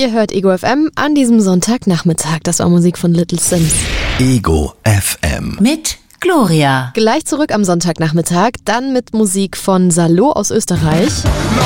Ihr hört Ego FM an diesem Sonntagnachmittag. Das war Musik von Little Sims. Ego FM. Mit Gloria. Gleich zurück am Sonntagnachmittag, dann mit Musik von Salo aus Österreich.